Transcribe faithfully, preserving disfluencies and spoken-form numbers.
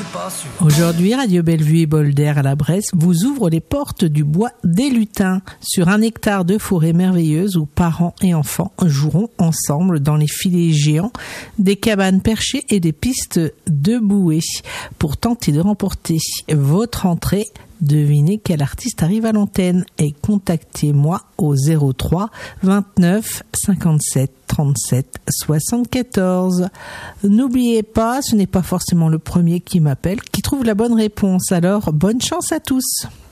pas sûr. Aujourd'hui, Radio Bellevue et Bol d'Air à la Bresse vous ouvrent les portes du bois des Lutins, sur un hectare de forêt merveilleuse où parents et enfants joueront ensemble dans les filets géants, des cabanes perchées et des pistes de bouée. Pour tenter de remporter votre entrée, devinez quel artiste arrive à l'antenne et contactez-moi au zéro trois vingt-neuf cinquante-sept trente-sept soixante-quatorze. N'oubliez pas, ce n'est pas forcément le premier qui m'appelle qui trouve la bonne réponse. Alors, bonne chance à tous.